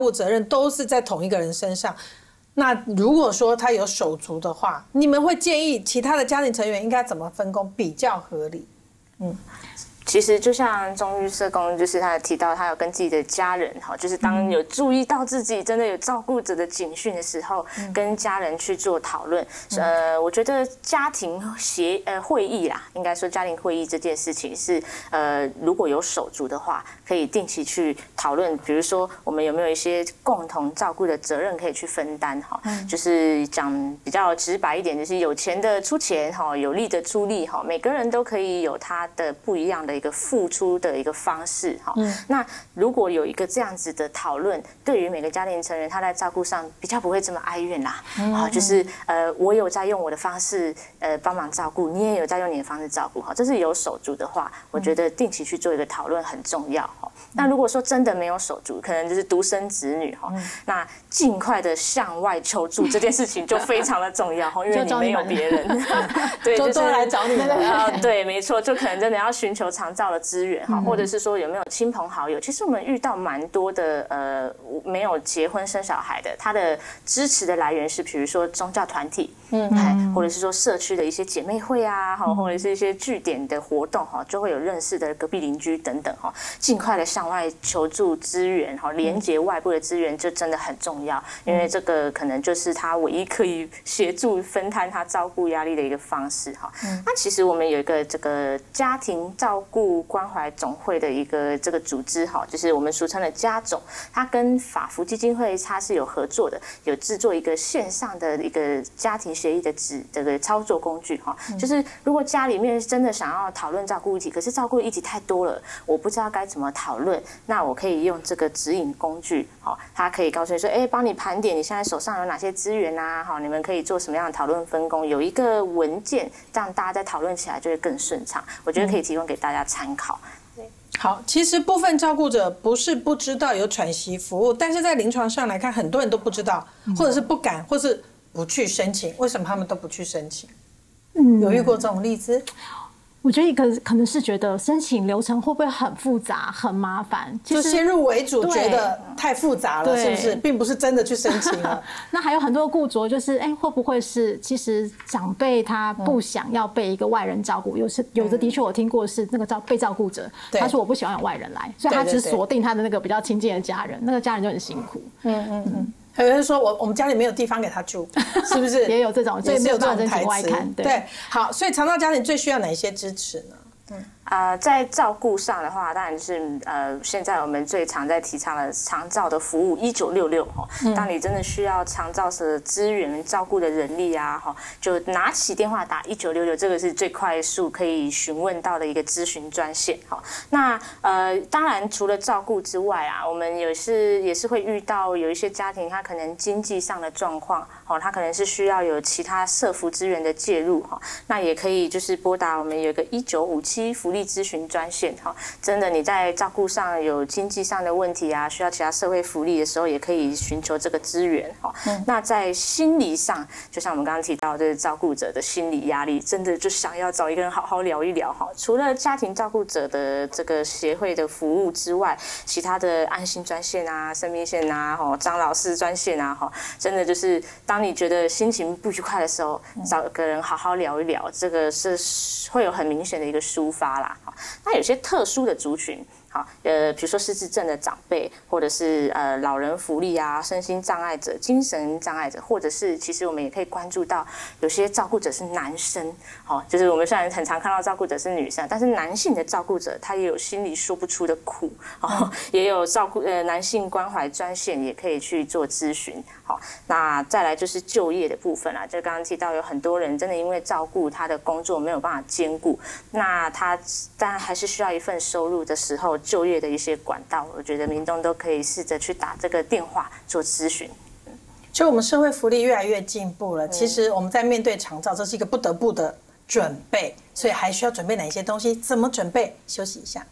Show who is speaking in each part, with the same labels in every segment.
Speaker 1: 务责任都是在同一个人身上。那如果说他有手足的话，你们会建议其他的家庭成员应该怎么分工比较合理？
Speaker 2: 其实就像中医社工，就是他有提到，他有跟自己的家人，就是当有注意到自己真的有照顾者的警讯的时候，跟家人去做讨论。我觉得家庭会议啦，应该说家庭会议这件事情是，如果有手足的话，可以定期去讨论，比如说我们有没有一些共同照顾的责任可以去分担哈，就是讲比较直白一点，就是有钱的出钱哈，有力的出力哈，每个人都可以有他的不一样的一个付出的一个方式哈。那如果有一个这样子的讨论，对于每个家庭成员他在照顾上比较不会这么哀怨啦。就是我有在用我的方式帮忙照顾，你也有在用你的方式照顾哈。这是有手足的话，我觉得定期去做一个讨论很重要哈。那如果说真的没有手足，可能就是独生子女哈，那尽快的向外求助这件事情就非常的重要哈，因为你没有别人，对，就是
Speaker 1: 来找你们。
Speaker 2: 对，没错，就可能真的要寻求长照的资源哈，或者是说有没有亲朋好友。其实我们遇到蛮多的没有结婚生小孩的，他的支持的来源是比如说宗教团体，或者是说社区的一些姐妹会啊，或者是一些据点的活动哈，就会有认识的隔壁邻居等等哈，尽快的向外求助资源哈，连接外部的资源就真的很重要，因为这个可能就是他唯一可以协助分摊他照顾压力的一个方式哈。那其实我们有一个这个家庭照顾关怀总会的一个这个组织哈，就是我们俗称的家总，它跟法福基金会它是有合作的，有制作一个线上的一个家庭协议的这个操作工具哈，就是如果家里面真的想要讨论照顾议题，可是照顾议题太多了，我不知道该怎么讨论，那我可以用这个指引工具，它可以告诉你说，帮你盘点你现在手上有哪些资源啊，你们可以做什么样的讨论分工，有一个文件，让大家在讨论起来就会更顺畅。我觉得可以提供给大家参考。
Speaker 1: 好，其实部分照顾者不是不知道有喘息服务，但是在临床上来看，很多人都不知道，或者是不敢，或是不去申请。为什么他们都不去申请？有遇过这种例子？
Speaker 3: 我觉得一个可能是觉得申请流程会不会很复杂、很麻烦，
Speaker 1: 就先入为主，觉得太复杂了，是不是？并不是真的去申请了。
Speaker 3: 那还有很多固着，就是会不会是其实长辈他不想要被一个外人照顾？有的的确我听过是那个被照顾者，他说我不喜欢有外人来，所以他只锁定他的那个比较亲近的家人，那个家人就很辛苦。
Speaker 1: 有人说我们家里没有地方给他住，是不是？
Speaker 3: 也有这种，所以没有办法申请外看。
Speaker 1: 对，好，所以长照家庭最需要哪一些支持呢？
Speaker 2: 在照顾上的话，当然就是现在我们最常在提倡的长照的服务1966哈。当你真的需要长照的资源、照顾的人力啊哈，就拿起电话打1966，这个是最快速可以询问到的一个咨询专线哈。那当然除了照顾之外啊，我们也是会遇到有一些家庭，他可能经济上的状况，他可能是需要有其他社福资源的介入哈。那也可以就是拨打我们有一个1957福利咨询专线哈，真的你在照顾上有经济上的问题啊，需要其他社会福利的时候，也可以寻求这个资源哈。那在心理上，就像我们刚刚提到，就是照顾者的心理压力，真的就想要找一个人好好聊一聊哈。除了家庭照顾者的这个协会的服务之外，其他的安心专线啊、生命线啊、张老师专线啊，真的就是当你觉得心情不愉快的时候，找个人好好聊一聊，这个是会有很明显的一个抒发啦。那有些特殊的族群，比如说失智症的长辈，或者是老人福利啊、身心障碍者、精神障碍者，或者是其实我们也可以关注到有些照顾者是男生，就是我们虽然很常看到照顾者是女生，但是男性的照顾者他也有心里说不出的苦，也有男性关怀专线也可以去做咨询。那再来就是就业的部分啦，就刚刚提到有很多人真的因为照顾他的工作没有办法兼顾，那他当然还是需要一份收入的时候，就业的一些管道，我觉得民众都可以试着去打这个电话做咨询。
Speaker 1: 就我们社会福利越来越进步了，其实我们在面对长照，这是一个不得不的准备，所以还需要准备哪些东西？怎么准备？休息一下。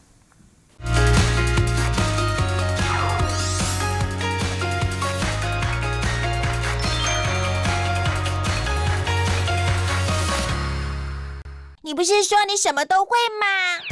Speaker 4: 你不是说你什么都会吗？